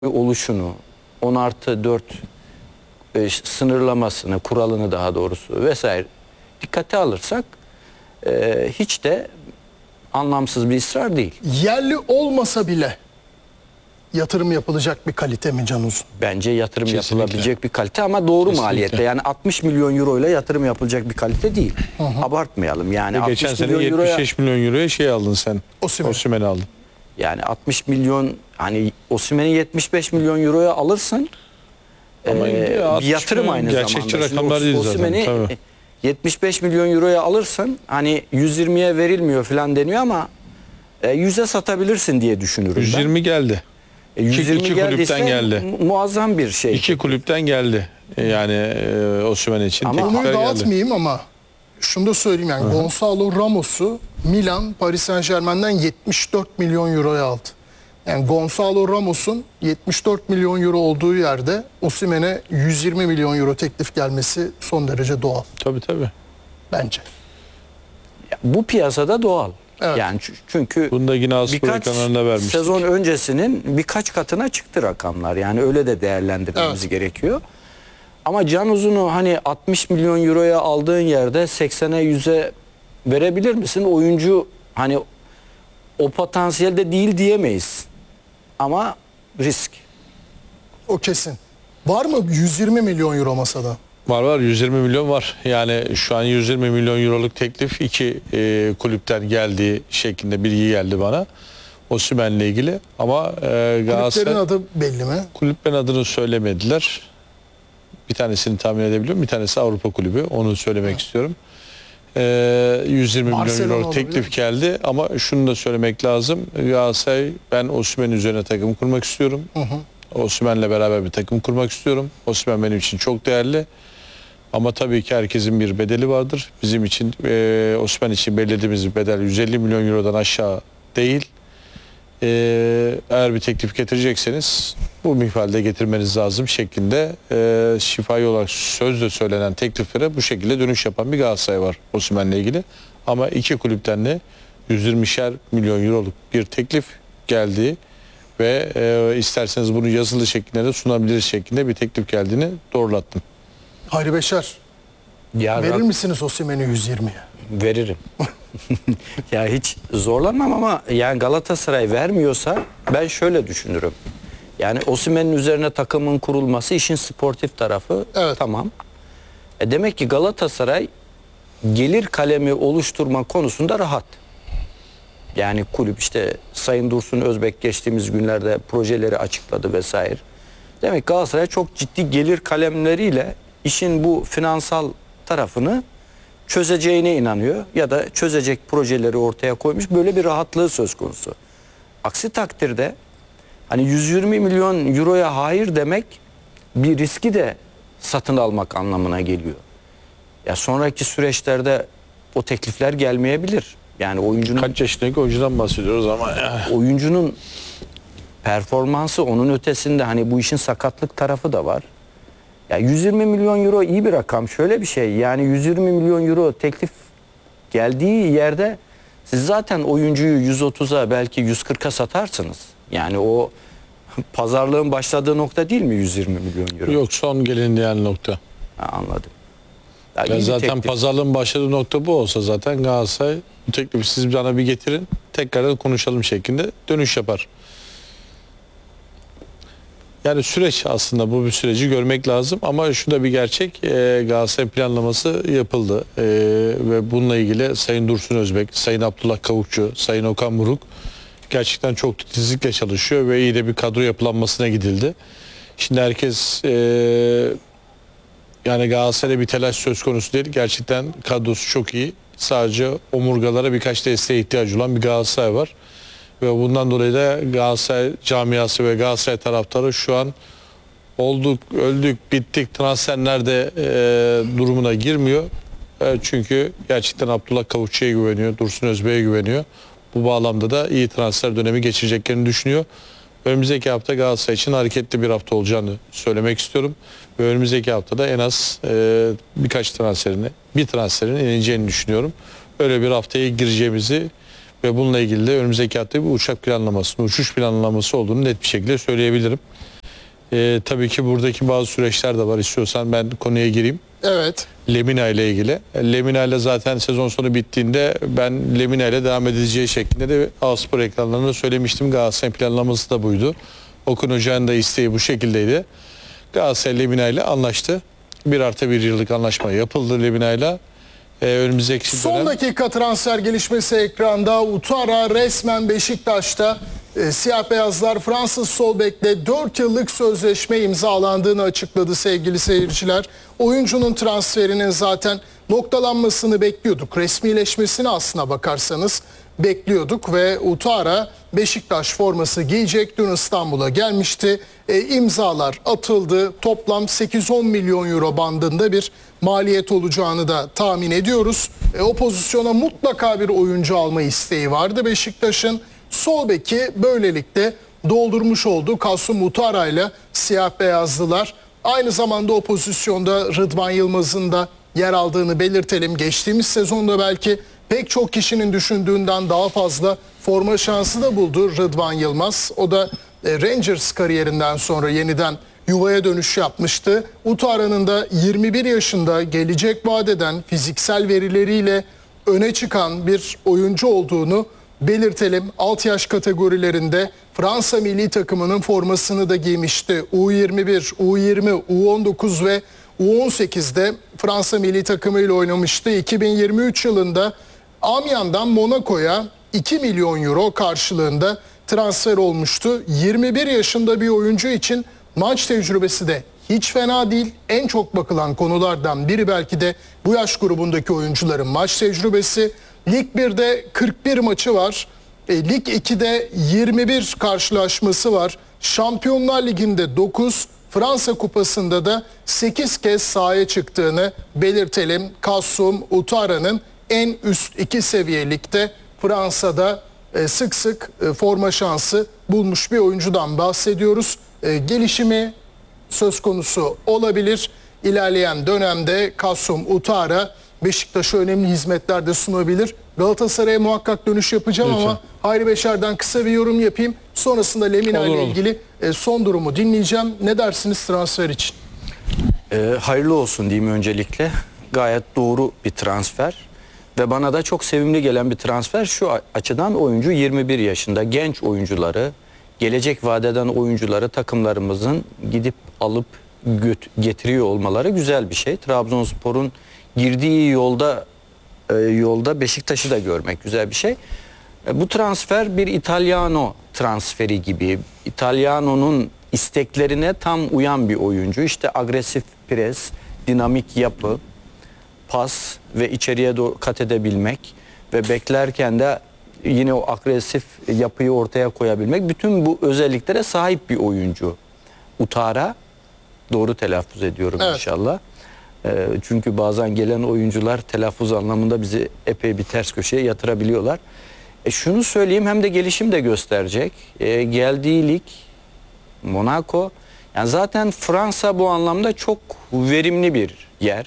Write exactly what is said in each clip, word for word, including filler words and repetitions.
oluşunu, on artı dört e, sınırlamasını, kuralını daha doğrusu vesaire dikkate alırsak e, hiç de anlamsız bir ısrar değil. Yerli olmasa bile yatırım yapılacak bir kalite mi Can Uzun? Bence yatırım Kesinlikle. yapılabilecek bir kalite ama doğru Kesinlikle. maliyette. Yani altmış milyon euro ile yatırım yapılacak bir kalite değil. Hı hı. Abartmayalım. Yani Ve geçen altmış sene milyon yetmiş euroya, beş milyon euroya şey aldın sen. Osimhen. Osimhen'i aldın. yani altmış milyon, hani Osimhen'i yetmiş beş milyon euroya alırsın. Ama Ee, altmış bir yatırım milyon aynı gerçekçi zamanda. Şimdi rakamlar değil zaten, Osimhen'i tabii. yetmiş beş milyon euroya alırsın, hani yüz yirmiye verilmiyor falan deniyor ama e, yüze satabilirsin diye düşünürüm yüz yirmi ben. geldi. E, yüz yirmi iki geldiyse kulüpten geldi. mu- muazzam bir şey. İki kulüpten geldi. Yani e, Osimhen için. Ama- teklifler Konuyu geldi. dağıtmayayım ama şunu da söyleyeyim, yani Hı-hı. Gonçalo Ramos'u Milan Paris Saint-Germain'den yetmiş dört milyon euroya aldı. Yani Gonçalo Ramos'un yetmiş dört milyon euro olduğu yerde Osimhen'e yüz yirmi milyon euro teklif gelmesi son derece doğal Tabii tabii. bence. Bu piyasada doğal. Evet. Yani ç- çünkü Bunu da yine Aspor birkaç ekranlarında vermiştik. sezon öncesinin birkaç katına çıktı rakamlar. Yani öyle de değerlendirmemiz Evet. gerekiyor. Ama Can Uzun'u hani altmış milyon euroya aldığın yerde seksene yüze verebilir misin? Oyuncu hani o potansiyelde değil diyemeyiz. Ama risk. O kesin. Var mı yüz yirmi milyon euro masada? Var var yüz yirmi milyon var. Yani şu an yüz yirmi milyon euroluk teklif iki e, kulüpten geldiği şeklinde bilgi geldi bana. Osimhen'le ilgili. Ama e, Kulüplerin Galatasaray adı belli mi? kulüplerin adını söylemediler. Bir tanesini tahmin edebiliyorum. Bir tanesi Avrupa Kulübü. Onu söylemek istiyorum. Ee, yüz yirmi milyon Barcelona euro olabilir teklif mi? geldi ama şunu da söylemek lazım. Galatasaray, ben Osimhen üzerine takım kurmak istiyorum. Hı hı. Osimhen'le beraber bir takım kurmak istiyorum. Osimhen benim için çok değerli. Ama tabii ki herkesin bir bedeli vardır. Bizim için e, Osimhen için belirlediğimiz bir bedel yüz elli milyon eurodan aşağı değil. Ee, eğer bir teklif getirecekseniz bu minvalde getirmeniz lazım şeklinde e, şifai olarak sözle söylenen tekliflere bu şekilde dönüş yapan bir Galatasaray var Osimhen'le ilgili. Ama iki kulüpten de yüz yirmişer milyon euroluk bir teklif geldiği ve e, isterseniz bunu yazılı şeklinde de sunabiliriz şeklinde bir teklif geldiğini doğrulattım. Hayri Beşer, Ya verir misiniz Osimhen'i yüz yirmiye? Veririm. Ya hiç zorlanmam ama yani Galatasaray vermiyorsa ben şöyle düşünürüm. Yani Osimhen'in üzerine takımın kurulması işin sportif tarafı, Evet. tamam. E demek ki Galatasaray gelir kalemi oluşturma konusunda rahat. Yani kulüp işte Sayın Dursun Özbek geçtiğimiz günlerde projeleri açıkladı vesaire. Demek ki Galatasaray çok ciddi gelir kalemleriyle işin bu finansal tarafını çözeceğine inanıyor ya da çözecek projeleri ortaya koymuş, böyle bir rahatlığı söz konusu. Aksi takdirde hani yüz yirmi milyon euroya hayır demek bir riski de satın almak anlamına geliyor. Ya sonraki süreçlerde o teklifler gelmeyebilir. Yani oyuncunun Kaç yaşındaki oyuncudan bahsediyoruz ama ya. oyuncunun performansı, onun ötesinde hani bu işin sakatlık tarafı da var. Ya yüz yirmi milyon euro iyi bir rakam. Şöyle bir şey, yani yüz yirmi milyon euro teklif geldiği yerde siz zaten oyuncuyu yüz otuza belki yüz kırka satarsınız. Yani o pazarlığın başladığı nokta değil mi yüz yirmi milyon euro? Yok, son gelinen nokta. Ha, anladım. Ya Ya iyi bir zaten teklif. pazarlığın başladığı nokta bu olsa zaten Galatasaray bu teklifi siz bana bir getirin, tekrar konuşalım şeklinde dönüş yapar. Yani süreç, aslında bu bir süreci görmek lazım ama şu da bir gerçek, e, Galatasaray planlaması yapıldı e, ve bununla ilgili Sayın Dursun Özbek, Sayın Abdullah Kavukçu, Sayın Okan Buruk gerçekten çok titizlikle çalışıyor ve iyi de bir kadro yapılanmasına gidildi. Şimdi herkes e, yani Galatasaray'da bir telaş söz konusu değil. Gerçekten kadrosu çok iyi. Sadece omurgalara birkaç desteğe ihtiyacı olan bir Galatasaray var. Ve bundan dolayı da Galatasaray camiası ve Galatasaray taraftarı şu an olduk, öldük, bittik, transfer nerede e, durumuna girmiyor. E, çünkü gerçekten Abdullah Kavukçu'ya güveniyor, Dursun Özbek'e güveniyor. Bu bağlamda da iyi transfer dönemi geçireceklerini düşünüyor. Önümüzdeki hafta Galatasaray için hareketli bir hafta olacağını söylemek istiyorum. Ve önümüzdeki haftada en az e, birkaç transferini, bir transferin ineceğini düşünüyorum. Öyle bir haftaya gireceğimizi ve bununla ilgili de önümüzdeki hafta bir uçak planlamasının, uçuş planlaması olduğunu net bir şekilde söyleyebilirim. E, tabii ki buradaki bazı süreçler de var. İstiyorsan ben konuya gireyim. Evet. Lemina ile ilgili. Lemina ile zaten sezon sonu bittiğinde ben Lemina ile devam edileceği şeklinde de A-Spor ekranlarında söylemiştim. Galatasaray'ın planlaması da buydu. Okan Hoca'nın da isteği bu şekildeydi. Galatasaray Lemina ile anlaştı. Bir artı bir yıllık anlaşma yapıldı Lemina ile. Ee, önümüzdeki Son dönem... dakika transfer gelişmesi ekranda. Utara resmen Beşiktaş'ta. E, siyah beyazlar Fransız sol bekle dört yıllık sözleşme imzalandığını açıkladı sevgili seyirciler. Oyuncunun transferinin zaten noktalanmasını bekliyorduk. Resmileşmesini aslına bakarsanız bekliyorduk ve Utara Beşiktaş forması giyecek. Dün İstanbul'a gelmişti. E, imzalar atıldı. Toplam sekiz on milyon euro bandında bir maliyet olacağını da tahmin ediyoruz. E, o pozisyona mutlaka bir oyuncu alma isteği vardı Beşiktaş'ın. Sol beki böylelikle doldurmuş oldu. Kasım Utara ile siyah beyazlılar. Aynı zamanda o pozisyonda Rıdvan Yılmaz'ın da yer aldığını belirtelim. Geçtiğimiz sezonda belki pek çok kişinin düşündüğünden daha fazla forma şansı da buldu Rıdvan Yılmaz. O da Rangers kariyerinden sonra yeniden yuvaya dönüş yapmıştı. Utara'nın da yirmi bir yaşında gelecek vadeden fiziksel verileriyle öne çıkan bir oyuncu olduğunu belirtelim. Alt yaş kategorilerinde Fransa milli takımının formasını da giymişti. U yirmi bir, U yirmi, U on dokuz ve U on sekizde Fransa milli takımıyla oynamıştı. iki bin yirmi üç yılında Amiens'dan Monaco'ya iki milyon euro karşılığında transfer olmuştu. yirmi bir yaşında bir oyuncu için maç tecrübesi de hiç fena değil. En çok bakılan konulardan biri belki de bu yaş grubundaki oyuncuların maç tecrübesi. Lig birde kırk bir maçı var. E, Lig ikide yirmi bir karşılaşması var. Şampiyonlar Ligi'nde dokuz, Fransa Kupası'nda da sekiz kez sahaya çıktığını belirtelim. Kasum Utara'nın en üst iki seviyelikte Fransa'da e, sık sık e, forma şansı bulmuş bir oyuncudan bahsediyoruz. E, gelişimi söz konusu olabilir. İlerleyen dönemde Kasum Utara Beşiktaş'a önemli hizmetler de sunabilir. Galatasaray'a muhakkak dönüş yapacağım Lütfen. ama Hayri Beşer'den kısa bir yorum yapayım. Sonrasında Lemina Olur, ile olur. ilgili e, son durumu dinleyeceğim. Ne dersiniz transfer için? Ee, hayırlı olsun diyeyim öncelikle. Gayet doğru bir transfer. Ve bana da çok sevimli gelen bir transfer şu açıdan: oyuncu yirmi bir yaşında, genç oyuncuları, gelecek vadeden oyuncuları takımlarımızın gidip alıp göt- getiriyor olmaları güzel bir şey. Trabzonspor'un girdiği yolda e, yolda Beşiktaş'ı da görmek güzel bir şey. E, bu transfer bir Italiano transferi gibi. Italiano'nun isteklerine tam uyan bir oyuncu. İşte agresif pres, dinamik yapı, pas ve içeriye doğru kat edebilmek ve beklerken de yine o agresif yapıyı ortaya koyabilmek. Bütün bu özelliklere sahip bir oyuncu. Utara, doğru telaffuz ediyorum Evet. inşallah. Ee, çünkü bazen gelen oyuncular telaffuz anlamında bizi epey bir ters köşeye yatırabiliyorlar. E şunu söyleyeyim, hem de gelişim de gösterecek. E, geldiği lig Monaco. Yani zaten Fransa bu anlamda çok verimli bir yer.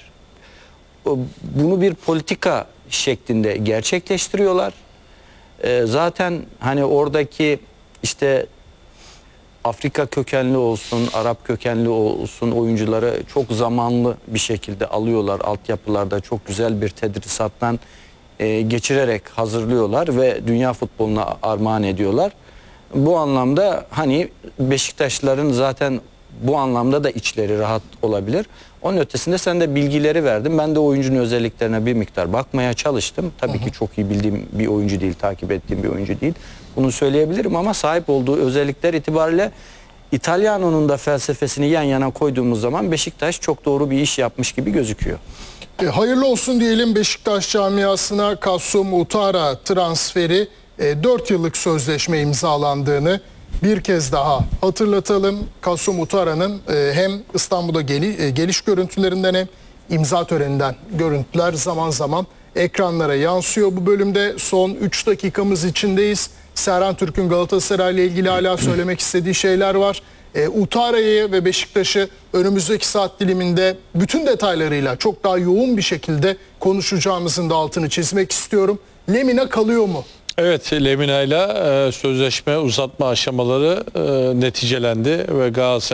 Bunu bir politika şeklinde gerçekleştiriyorlar. Ee, zaten hani oradaki işte Afrika kökenli olsun, Arap kökenli olsun oyuncuları çok zamanlı bir şekilde alıyorlar. Altyapılarda çok güzel bir tedrisattan e, geçirerek hazırlıyorlar ve dünya futboluna armağan ediyorlar. Bu anlamda hani Beşiktaşlıların zaten bu anlamda da içleri rahat olabilir. Onun ötesinde sen de bilgileri verdin. Ben de oyuncunun özelliklerine bir miktar bakmaya çalıştım. Tabii ki çok iyi bildiğim bir oyuncu değil, takip ettiğim bir oyuncu değil. Bunu söyleyebilirim ama sahip olduğu özellikler itibariyle İtalyano'nun da felsefesini yan yana koyduğumuz zaman Beşiktaş çok doğru bir iş yapmış gibi gözüküyor. E, hayırlı olsun diyelim Beşiktaş camiasına. Kasum Utara transferi e, dört yıllık sözleşme imzalandığını bir kez daha hatırlatalım. Kasum Utara'nın e, hem İstanbul'a geli, e, geliş görüntülerinden hem imza töreninden görüntüler zaman zaman ekranlara yansıyor. Bu bölümde son üç dakikamız içindeyiz. Serhan Türk'ün Galatasaray ile ilgili hala söylemek istediği şeyler var. E, Utara'yı ve Beşiktaş'ı önümüzdeki saat diliminde bütün detaylarıyla çok daha yoğun bir şekilde konuşacağımızın da altını çizmek istiyorum. Lemina kalıyor mu? Evet, Lemina ile e, sözleşme uzatma aşamaları e, neticelendi ve Galatasaray